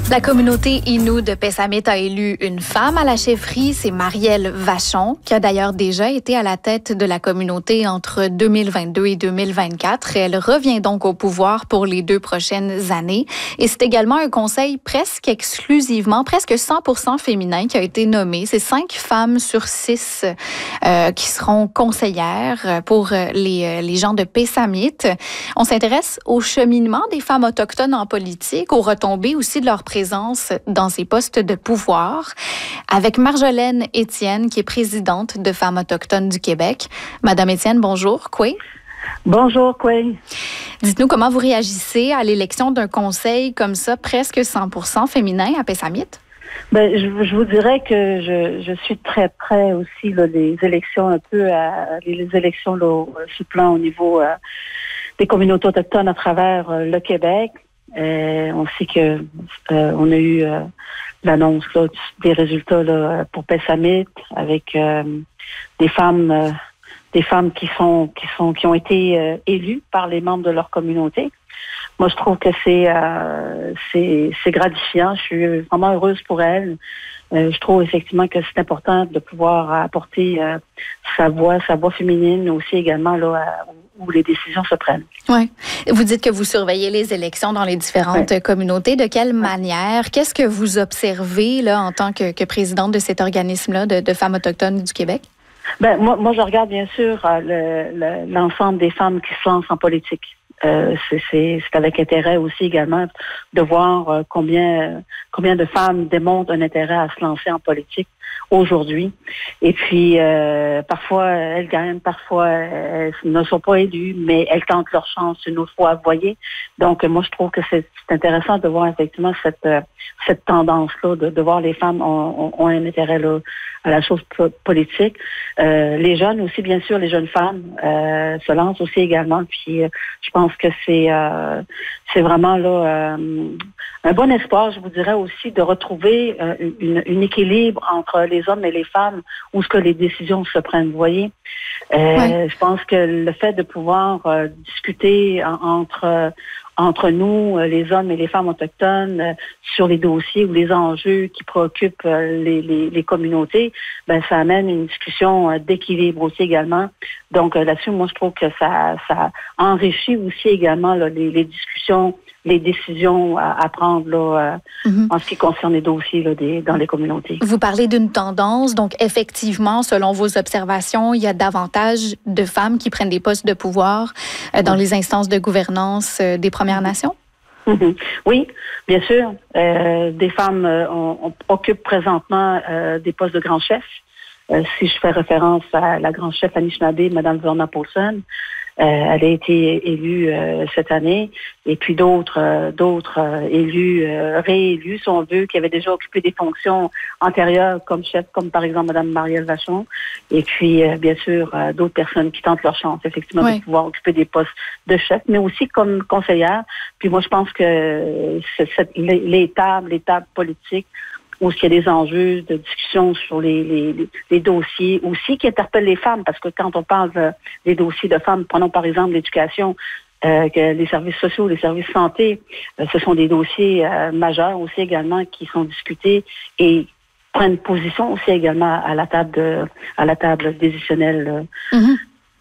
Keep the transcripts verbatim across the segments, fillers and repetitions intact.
La communauté Innu de Pessamit a élu une femme à la chefferie, c'est Marielle Vachon, qui a d'ailleurs déjà été à la tête de la communauté entre deux mille vingt-deux et deux mille vingt-quatre. Elle revient donc au pouvoir pour les deux prochaines années. Et c'est également un conseil presque exclusivement, presque cent pour cent féminin qui a été nommé. C'est cinq femmes sur six euh, qui seront conseillères pour les, les gens de Pessamit. On s'intéresse au cheminement des femmes autochtones en politique, aux retombées aussi de leur présence dans ces postes de pouvoir, avec Marjolaine Étienne, qui est présidente de Femmes autochtones du Québec. Madame Étienne, bonjour. Quoi? Bonjour, Quay. Dites-nous comment vous réagissez à l'élection d'un conseil comme ça, presque cent pour cent féminin à Pessamit? Ben, je, je vous dirais que je, je suis très près aussi là, des élections un peu à, les élections là, sur le plan au niveau euh, des communautés autochtones à travers euh, le Québec. Euh, on sait que euh, on a eu euh, l'annonce là, des résultats là, pour Pessamit avec euh, des femmes euh, des femmes qui sont qui sont qui ont été euh, élues par les membres de leur communauté. Moi, je trouve que c'est euh, c'est c'est gratifiant. Je suis vraiment heureuse pour elles. Euh, je trouve effectivement que c'est important de pouvoir apporter euh, sa voix, sa voix féminine aussi également là à, où les décisions se prennent. Oui. Vous dites que vous surveillez les élections dans les différentes ouais. communautés. De quelle ouais. manière? Qu'est-ce que vous observez là en tant que, que présidente de cet organisme-là de, de femmes autochtones du Québec? Ben moi, moi, je regarde bien sûr le, le, l'ensemble des femmes qui se lancent en politique. Euh, c'est, c'est, c'est avec intérêt aussi également de voir euh, combien combien de femmes démontrent un intérêt à se lancer en politique aujourd'hui. Et puis, euh, parfois, elles gagnent, parfois, elles ne sont pas élues, mais elles tentent leur chance une autre fois, vous voyez. Donc, moi, je trouve que c'est, c'est intéressant de voir effectivement cette cette tendance-là, de, de voir les femmes ont, ont, ont un intérêt là, à la chose po- politique. Euh, les jeunes aussi, bien sûr, les jeunes femmes euh, se lancent aussi également. Puis, euh, je pense que c'est euh, c'est vraiment là euh, un bon espoir, je vous dirais aussi, de retrouver euh, une, une équilibre entre les hommes et les femmes où ce que les décisions se prennent, vous voyez. Euh, ouais. Je pense que le fait de pouvoir euh, discuter en, entre entre nous, les hommes et les femmes autochtones, euh, sur les dossiers ou les enjeux qui préoccupent euh, les, les, les communautés, ben ça amène une discussion euh, d'équilibre aussi également. Donc euh, là-dessus, moi je trouve que ça ça enrichit aussi également là, les, les discussions, les décisions à, à prendre là, euh, mm-hmm. en ce qui concerne les dossiers là, des, dans les communautés. Vous parlez d'une tendance, donc effectivement, selon vos observations, il y a davantage de femmes qui prennent des postes de pouvoir euh, dans oui. les instances de gouvernance euh, des Premières Nations? Mm-hmm. Oui, bien sûr. Euh, des femmes euh, on, on occupe présentement euh, des postes de grands chefs. Euh, si je fais référence à la grande chef Anishinaabe, Mme Verna Paulson, euh, elle a été élue euh, cette année, et puis d'autres euh, d'autres euh, élus, euh, réélus, si on veut, qui avaient déjà occupé des fonctions antérieures comme chef, comme par exemple Mme Marielle Vachon, et puis euh, bien sûr euh, d'autres personnes qui tentent leur chance, effectivement, oui. de pouvoir occuper des postes de chef, mais aussi comme conseillère. Puis moi, je pense que c'est, c'est, les, les tables, les tables politiques, où il y a des enjeux de discussion sur les, les, les dossiers aussi qui interpellent les femmes, parce que quand on parle de, des dossiers de femmes, prenons par exemple l'éducation, euh, que les services sociaux, les services santé, euh, ce sont des dossiers euh, majeurs aussi également qui sont discutés et prennent position aussi également à la table de, à la table décisionnelle. Mm-hmm.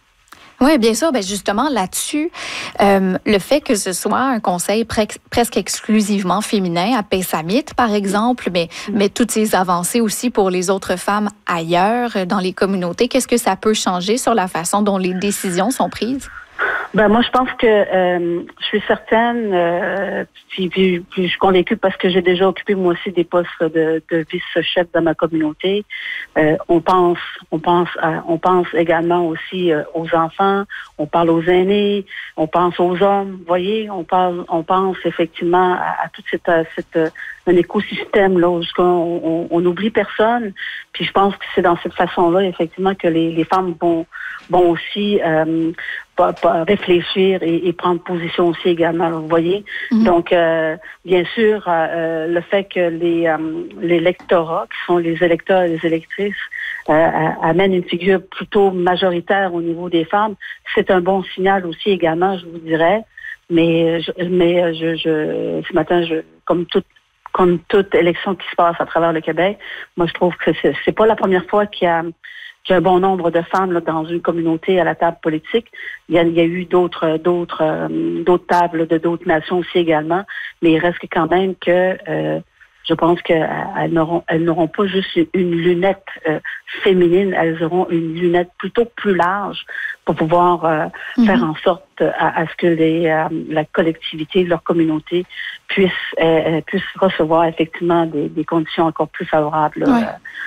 Oui, bien sûr. Ben justement, là-dessus, euh, le fait que ce soit un conseil pre- presque exclusivement féminin à Pessamit, par exemple, mais, mais toutes ces avancées aussi pour les autres femmes ailleurs dans les communautés, qu'est-ce que ça peut changer sur la façon dont les décisions sont prises? Ben moi, je pense que euh, je suis certaine, euh, puis, puis, puis je suis convaincue parce que j'ai déjà occupé moi aussi des postes de, de vice-chef dans ma communauté. Euh, on pense, on pense, à, on pense également aussi euh, aux enfants. On parle aux aînés, on pense aux hommes. Vous voyez, on parle, on pense effectivement à, à toute cette, cette un écosystème là où on, on, on n'oublie personne. Puis je pense que c'est dans cette façon-là effectivement que les, les femmes vont vont aussi euh, pas, pas réfléchir et, et prendre position aussi également. Vous voyez. Mm-hmm. Donc euh, bien sûr euh, le fait que les euh, l'électorat qui sont les électeurs et les électrices euh, amènent une figure plutôt majoritaire au niveau des femmes, c'est un bon signal aussi également, je vous dirais. Mais je, mais je, je ce matin je comme toute comme toute élection qui se passe à travers le Québec, moi je trouve que c'est, c'est pas la première fois qu'il y a, qu'il y a un bon nombre de femmes là, dans une communauté à la table politique. Il y a, il y a eu d'autres, d'autres, euh, d'autres tables de d'autres nations aussi également, mais il reste quand même que euh, je pense qu'elles n'auront, elles n'auront pas juste une lunette euh, féminine, elles auront une lunette plutôt plus large pour pouvoir euh, mm-hmm. faire en sorte à, à ce que les, euh, la collectivité, leur communauté puisse, euh, puisse recevoir effectivement des, des conditions encore plus favorables. Ouais.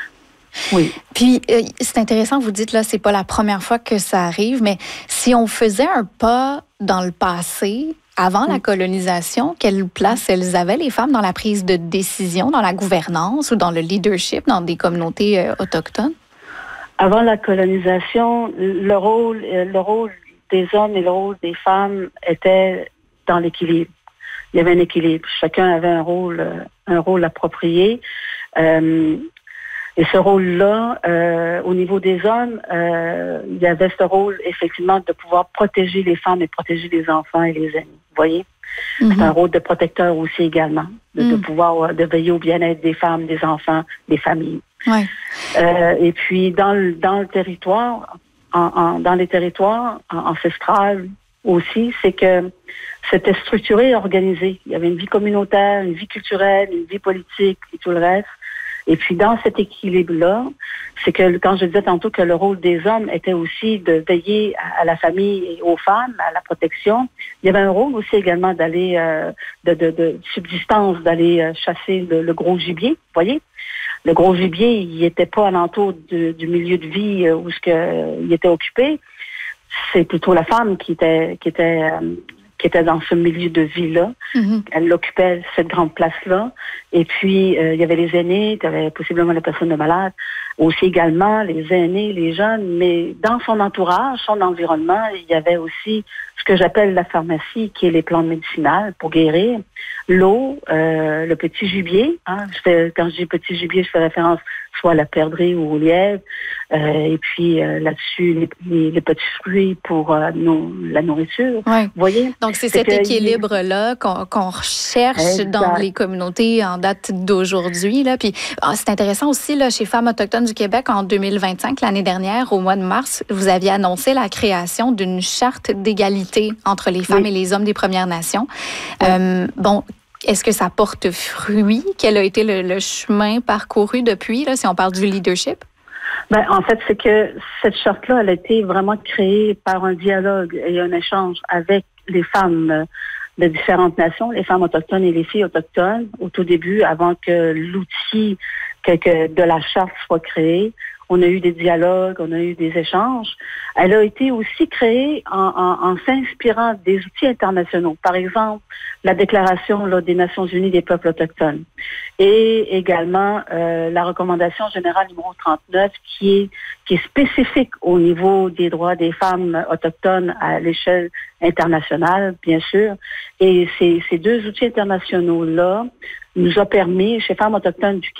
Euh, oui. Puis, euh, c'est intéressant, vous dites, là, c'est pas la première fois que ça arrive, mais si on faisait un pas dans le passé, avant la colonisation, quelle place elles avaient, les femmes, dans la prise de décision, dans la gouvernance ou dans le leadership dans des communautés euh, autochtones? Avant la colonisation, le rôle, le rôle des hommes et le rôle des femmes était dans l'équilibre. Il y avait un équilibre. Chacun avait un rôle, un rôle approprié. Euh, Et ce rôle-là, euh, au niveau des hommes, euh, il y avait ce rôle, effectivement, de pouvoir protéger les femmes et protéger les enfants et les aînés. Vous voyez? Mm-hmm. C'est un rôle de protecteur aussi également, de, mm. de pouvoir de veiller au bien-être des femmes, des enfants, des familles. Ouais. Euh, et puis, dans le, dans le territoire, en, en, dans les territoires ancestrales aussi, c'est que c'était structuré et organisé. Il y avait une vie communautaire, une vie culturelle, une vie politique et tout le reste. Et puis, dans cet équilibre-là, c'est que, quand je disais tantôt que le rôle des hommes était aussi de veiller à, à la famille et aux femmes, à la protection, il y avait un rôle aussi également d'aller, euh, de, de, de subsistance, d'aller euh, chasser le, le gros gibier, vous voyez? Le gros gibier, il n'était pas alentour du, du milieu de vie euh, où ce que, euh, il était occupé. C'est plutôt la femme qui était, qui était, euh, qui était dans ce milieu de vie-là. Mm-hmm. Elle occupait cette grande place-là. Et puis, euh, il y avait les aînés, il y avait possiblement les personnes malades, aussi également les aînés, les jeunes, mais dans son entourage, son environnement, il y avait aussi ce que j'appelle la pharmacie, qui est les plantes médicinales pour guérir, l'eau, euh, le petit gibier. Hein, je fais, quand je dis petit gibier, je fais référence soit à la perdrix ou au lièvre, euh, et puis euh, là-dessus, les, les, les petits fruits pour euh, nos, la nourriture. Ouais. Vous voyez? Donc, c'est, c'est cet que, équilibre-là qu'on, qu'on recherche exact. Dans les communautés en date d'aujourd'hui. Là. Puis, c'est intéressant aussi, là, chez Femmes autochtones du Québec, en deux mille vingt-cinq, l'année dernière, au mois de mars, vous aviez annoncé la création d'une charte d'égalité entre les femmes oui. et les hommes des Premières Nations. Oui. Euh, bon, est-ce que ça porte fruit? Quel a été le, le chemin parcouru depuis, là, si on parle du leadership? Ben, en fait, c'est que cette charte-là, elle a été vraiment créée par un dialogue et un échange avec les femmes de différentes nations, les femmes autochtones et les filles autochtones, au tout début, avant que l'outil que, que de la charte soit créé. On a eu des dialogues, on a eu des échanges. Elle a été aussi créée en, en, en s'inspirant des outils internationaux. Par exemple, la Déclaration là, des Nations unies des peuples autochtones. Et également euh, la recommandation générale numéro trente-neuf qui est, qui est spécifique au niveau des droits des femmes autochtones à l'échelle internationale, bien sûr. Et ces, ces deux outils internationaux-là nous ont permis, chez Femmes autochtones du Québec,